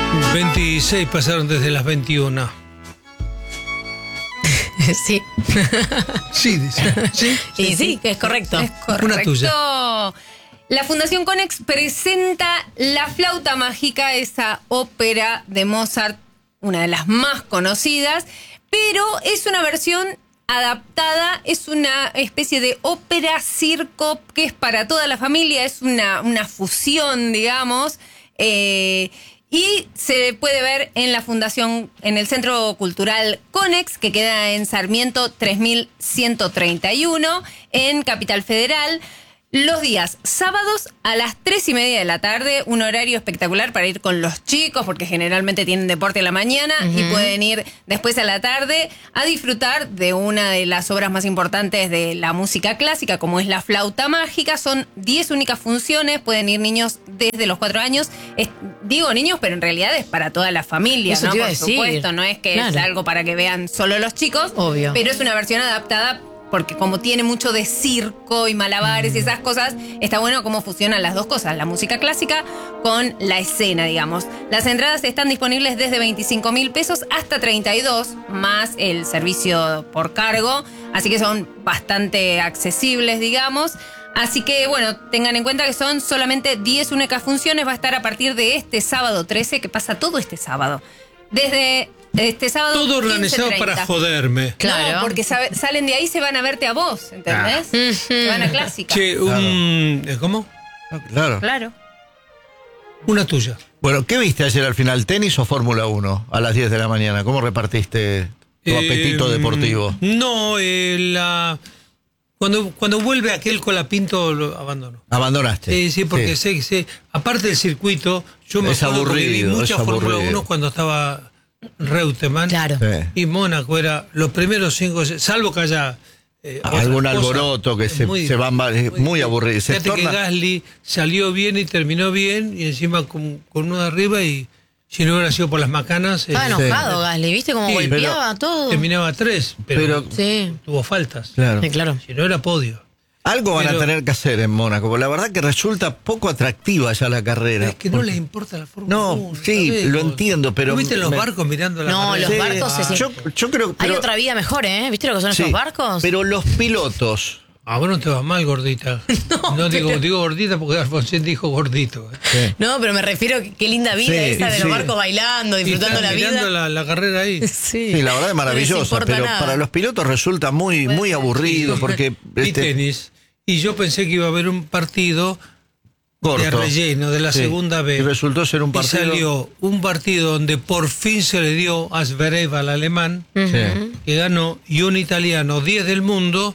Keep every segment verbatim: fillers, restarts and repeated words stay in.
veintiséis pasaron desde las veintiuna. Sí. Sí, dice. ¿Sí? Y sí, que es correcto. Es correcto. Una tuya. La Fundación Konex presenta La Flauta Mágica, esa ópera de Mozart, una de las más conocidas, pero es una versión adaptada, es una especie de ópera circo que es para toda la familia, es una, una fusión, digamos, eh, y se puede ver en la Fundación, en el Centro Cultural Konex, que queda en Sarmiento tres mil ciento treinta y uno, en Capital Federal. Los días sábados a las tres y media de la tarde, un horario espectacular para ir con los chicos, porque generalmente tienen deporte a la mañana, uh-huh. y pueden ir después a la tarde a disfrutar de una de las obras más importantes de la música clásica, como es La Flauta Mágica. Son diez únicas funciones, pueden ir niños desde los cuatro años. Es, digo niños, pero en realidad es para toda la familia, Eso ¿no? te iba Por a decir. supuesto, no es que Claro. es algo para que vean solo los chicos, Obvio. pero es una versión adaptada porque como tiene mucho de circo y malabares y esas cosas, está bueno cómo fusionan las dos cosas, la música clásica con la escena, digamos. Las entradas están disponibles desde veinticinco mil pesos hasta treinta y dos, más el servicio por cargo, así que son bastante accesibles, digamos. Así que, bueno, tengan en cuenta que son solamente diez únicas funciones, va a estar a partir de este sábado trece, que pasa todo este sábado. Desde... Este sábado Todo organizado quince treinta. para joderme. Claro. No, porque sabe, salen de ahí, se van a verte a vos, ¿entendés? Ah. Se van a clásica. Che, un... ¿Cómo? Claro. Claro. Una tuya. Bueno, ¿qué viste ayer al final? ¿Tenis o Fórmula uno a las diez de la mañana? ¿Cómo repartiste tu apetito Eh, deportivo? No, eh, la... Cuando, cuando vuelve aquel Colapinto lo abandono. ¿Abandonaste? Sí, sí, porque Sí. sé, sé, aparte del circuito, yo me Es acuerdo porque vi aburrido, mucha es Fórmula aburrido. uno cuando estaba Reutemann. Claro. Sí. Y Mónaco era los primeros cinco, salvo que haya eh, Algún otra cosa, alboroto que es se, muy se van, difícil, muy, muy aburrido. Se Fíjate que torna- Gasly salió bien y terminó bien, y encima con, con uno de arriba, y si no hubiera sido por las macanas, Estaba eh, enojado, Gasly, ¿viste cómo Sí, golpeaba todo? terminaba tres, pero, Pero- Sí. tuvo faltas. Claro. Sí, claro. Si no era podio. Algo van Pero- a tener que hacer en Mónaco, porque la verdad que resulta poco atractiva ya la carrera. Es que no Porque- les importa la Fórmula No, uno, sí, ¿sabés? lo Vos- entiendo, pero ¿No viste los me- barcos mirando la No, carrera? los barcos Ah, se- yo, yo creo Hay pero- otra vida mejor, ¿eh? ¿Viste lo que son sí, esos barcos? Pero los pilotos. Ah, vos no te vas mal, gordita. No, No, digo, pero- digo gordita porque Alfonsín dijo gordito. eh. No, pero me refiero que qué linda vida Sí, esa de sí. los barcos bailando, Y disfrutando están la mirando vida. la, la carrera ahí. Sí. Sí, la verdad es No les maravillosa, importa pero nada. para los pilotos resulta muy, muy aburrido porque Y este, tenis. Y yo pensé que iba a haber un partido corto. de relleno de la Sí. segunda B. Y resultó ser un Y partido. salió un partido donde por fin se le dio a Zverev, al alemán, Sí. que ganó, y un italiano, diez del mundo.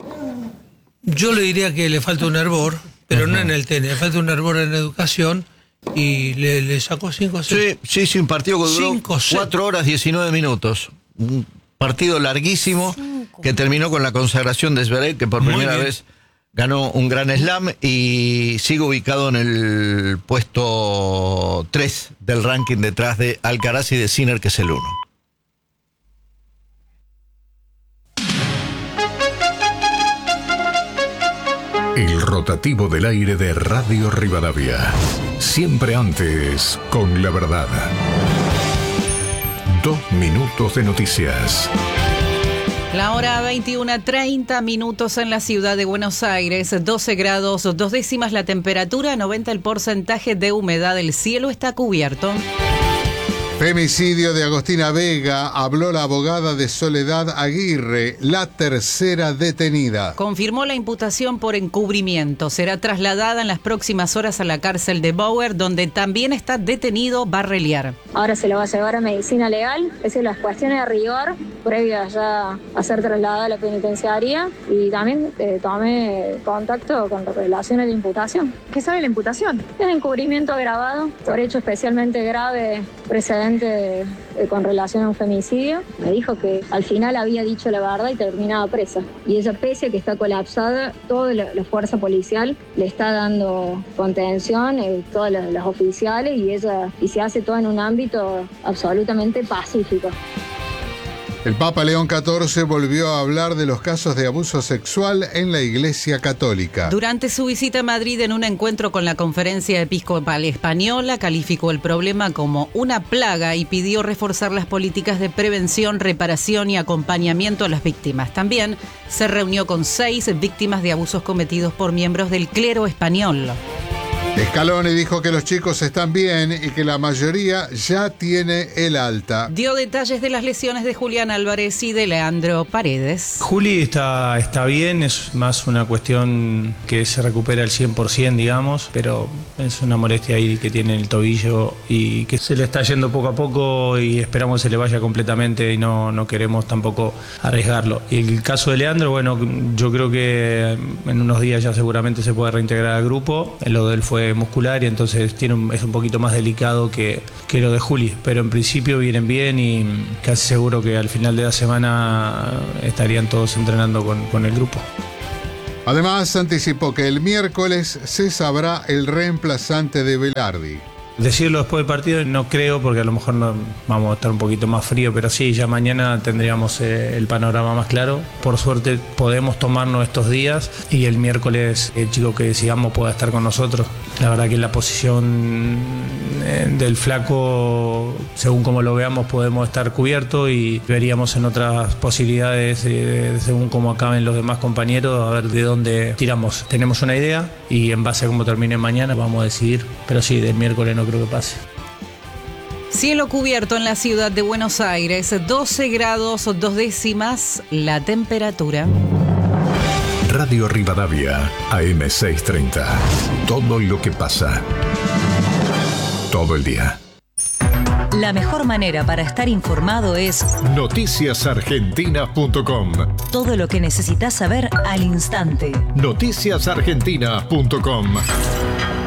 Yo le diría que le falta un hervor, pero no en el tenis, le falta un hervor en educación, y le, le sacó cinco a seis. Sí, sí, sí, un partido que duró Cinco, seis. cuatro horas diecinueve minutos. Un partido larguísimo que terminó con la consagración de Zverev, que por Muy primera bien. vez ganó un Gran Slam y sigue ubicado en el puesto tres del ranking detrás de Alcaraz y de Sinner, que es el uno. El rotativo del aire de Radio Rivadavia. Siempre antes, con la verdad. Dos minutos de noticias. La hora veintiuna, treinta minutos en la ciudad de Buenos Aires, doce grados, dos décimas la temperatura, noventa el porcentaje de humedad, el cielo está cubierto. Femicidio de Agostina Vega, habló la abogada de Soledad Aguirre, la tercera detenida. Confirmó la imputación por encubrimiento. Será trasladada en las próximas horas a la cárcel de Bauer, donde también está detenido Barreliar. Ahora se lo va a llevar a medicina legal, es decir, las cuestiones de rigor previas ya a ser trasladada a la penitenciaria, y también eh, tomé contacto con relación a la imputación. ¿Qué sabe la imputación? Es encubrimiento agravado por hecho especialmente grave precedente eh, con relación a un femicidio. Me dijo que al final había dicho la verdad y terminaba presa. Y ella, pese a que está colapsada, toda la, la fuerza policial le está dando contención, eh, todas las, las oficiales, y ella y se hace todo en un ámbito absolutamente pacífico. El Papa León catorce volvió a hablar de los casos de abuso sexual en la Iglesia Católica. Durante su visita a Madrid en un encuentro con la Conferencia Episcopal Española, calificó el problema como una plaga y pidió reforzar las políticas de prevención, reparación y acompañamiento a las víctimas. También se reunió con seis víctimas de abusos cometidos por miembros del clero español. Scaloni dijo que los chicos están bien y que la mayoría ya tiene el alta. Dio detalles de las lesiones de Julián Álvarez y de Leandro Paredes. Juli está, está bien, es más una cuestión que se recupera al cien por ciento, digamos, pero es una molestia ahí que tiene en el tobillo y que se le está yendo poco a poco y esperamos que se le vaya completamente y no, no queremos tampoco arriesgarlo. Y el caso de Leandro, bueno, yo creo que en unos días ya seguramente se puede reintegrar al grupo. Lo de él fue muscular y entonces tiene un, es un poquito más delicado que, que lo de Juli, pero en principio vienen bien y casi seguro que al final de la semana estarían todos entrenando con, con el grupo. Además, anticipó que el miércoles se sabrá el reemplazante de Velardi. Decirlo después del partido no creo, porque a lo mejor no, vamos a estar un poquito más frío, pero sí, ya mañana tendríamos eh, el panorama más claro. Por suerte podemos tomarnos estos días y el miércoles el chico que decidamos pueda estar con nosotros. La verdad que en la posición eh, del flaco, según como lo veamos, podemos estar cubiertos y veríamos en otras posibilidades, eh, según cómo acaben los demás compañeros, a ver de dónde tiramos. Tenemos una idea y en base a cómo termine mañana vamos a decidir, pero sí, del miércoles no creo que pase. Cielo cubierto en la ciudad de Buenos Aires, doce grados dos décimas la temperatura. Radio Rivadavia, A M seiscientos treinta. Todo lo que pasa. Todo el día. La mejor manera para estar informado es noticias argentinas punto com. Todo lo que necesitas saber al instante. noticias argentinas punto com.